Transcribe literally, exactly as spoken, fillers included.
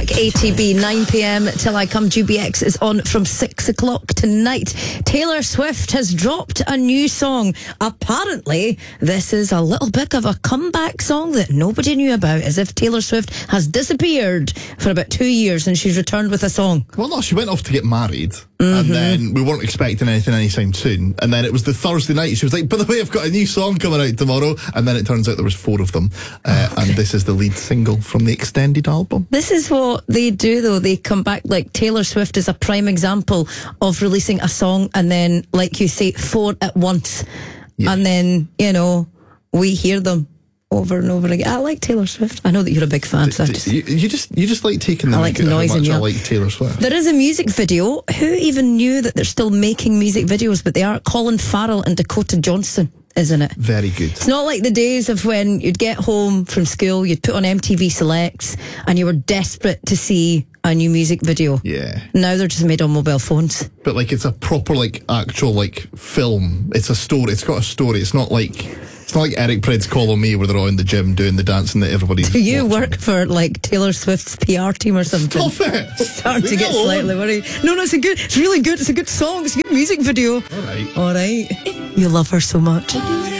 back. A T B, nine p.m. till I come. G B X is on from six o'clock tonight. Taylor Swift has dropped a new song. Apparently, this is a little bit of a comeback song that nobody knew about, as if Taylor Swift has disappeared for about two years and she's returned with a song. Well, no, she went off to get married. Mm-hmm. And then we weren't expecting anything anytime soon. And then it was the Thursday night. She was like, by the way, I've got a new song coming out tomorrow. And then it turns out there was four of them. Uh, okay. And this is the lead single from the extended album. This is what they do, though. They come back, like Taylor Swift is a prime example of releasing a song and then, like you say, four at once. Yeah. And then, you know, we hear them over and over again. I like Taylor Swift. I know that you're a big fan. D- so I d- just, you, you just you just like taking the I like mic at noise how much in I your- like Taylor Swift. There is a music video. Who even knew that they're still making music videos? But they are. Colin Farrell and Dakota Johnson, isn't it? Very good. It's not like the days of when you'd get home from school, you'd put on M T V Selects, and you were desperate to see a new music video. Yeah. Now they're just made on mobile phones. But like it's a proper like actual like film. It's a story. It's got a story. It's not like it's not like Eric Prydz Call On Me where they're all in the gym doing the dancing that everybody's Do you watching. work for like Taylor Swift's P R team or something? Stop it! Starting to Leave get me alone. slightly worried. No, no, it's a good, it's really good. It's a good song. It's a good music video. All right. All right. You love her so much.